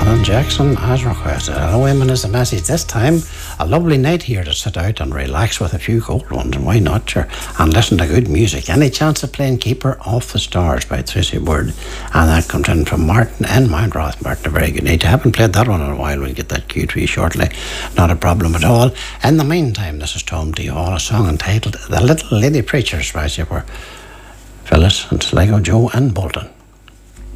Alan Jackson as requested. Hello, women is the message. This time, a lovely night here to sit out and relax with a few cold ones, and why not, sure, and listen to good music. Any chance of playing Keeper Off the Stars by Tracy Bird? And that comes in from Martin and Mount Roth. Martin, a very good night. I haven't played that one in a while. We'll get that cue to you shortly. Not a problem at all. In the meantime, this is Tom D. Hall, a song entitled The Little Lady Preachers by Phyllis and Sligo, Joe and Bolton.